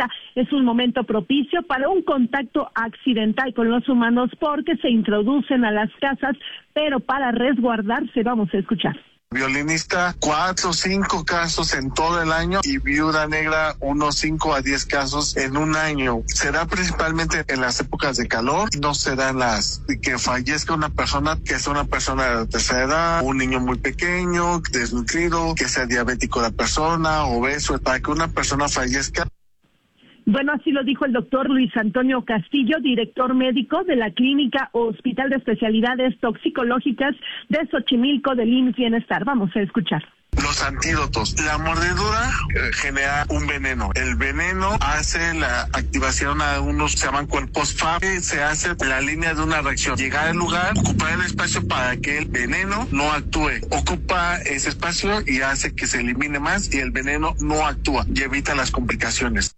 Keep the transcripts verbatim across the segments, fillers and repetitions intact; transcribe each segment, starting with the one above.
esta es un momento propicio para un contacto accidental con los humanos porque se introducen a las casas, pero para resguardarse. Vamos a escuchar. Violinista, cuatro o cinco casos en todo el año y viuda negra, unos cinco a diez casos en un año. Será principalmente en las épocas de calor, no serán las que fallezca una persona que es una persona de tercera edad, un niño muy pequeño, desnutrido, que sea diabético la persona, obeso, para que una persona fallezca. Bueno, así lo dijo el doctor Luis Antonio Castillo, director médico de la Clínica Hospital de Especialidades Toxicológicas de Xochimilco del I M S S Bienestar. Vamos a escuchar. Los antídotos. La mordedura eh, genera un veneno. El veneno hace la activación a unos, se llaman cuerpos F A B, se hace la línea de una reacción. Llegar al lugar, ocupar el espacio para que el veneno no actúe. Ocupa ese espacio y hace que se elimine más y el veneno no actúa y evita las complicaciones.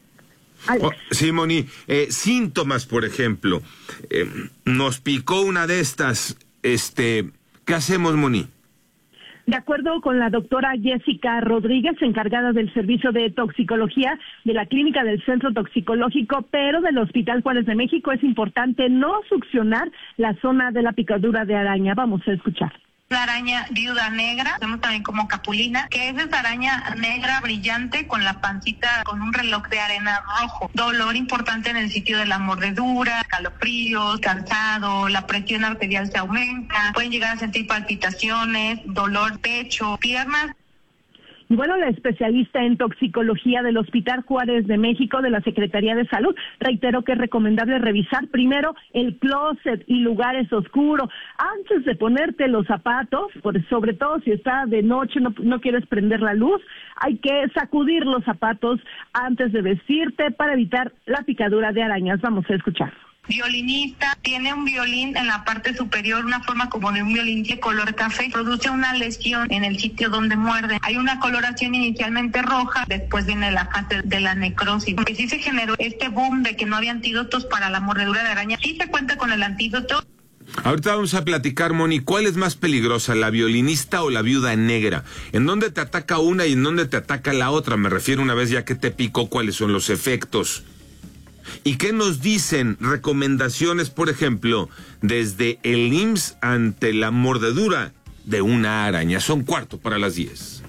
Oh, sí, Moni, eh, síntomas, por ejemplo, eh, nos picó una de estas, este, ¿qué hacemos, Moni? De acuerdo con la doctora Jessica Rodríguez, encargada del servicio de toxicología de la clínica del Centro Toxicológico, pero del Hospital Juárez de México, es importante no succionar la zona de la picadura de araña. Vamos a escuchar. La araña viuda negra, tenemos también como capulina, que es esa araña negra brillante con la pancita con un reloj de arena rojo. Dolor importante en el sitio de la mordedura, calofríos, cansado, la presión arterial se aumenta, pueden llegar a sentir palpitaciones, dolor pecho, piernas. Bueno, la especialista en toxicología del Hospital Juárez de México de la Secretaría de Salud reiteró que es recomendable revisar primero el closet y lugares oscuros antes de ponerte los zapatos, por, sobre todo si está de noche, no, no quieres prender la luz, hay que sacudir los zapatos antes de vestirte para evitar la picadura de arañas. Vamos a escuchar. Violinista, tiene un violín en la parte superior, una forma como de un violín de color café, produce una lesión en el sitio donde muerde. Hay una coloración inicialmente roja, después viene la fase de la necrosis. Porque sí se generó este boom de que no había antídotos para la mordedura de araña. Sí se cuenta con el antídoto. Ahorita vamos a platicar, Moni, ¿cuál es más peligrosa, la violinista o la viuda negra? ¿En dónde te ataca una y en dónde te ataca la otra? Me refiero una vez ya que te picó, ¿cuáles son los efectos? ¿Y qué nos dicen recomendaciones, por ejemplo, desde el I M S S ante la mordedura de una araña? Son cuarto para las diez.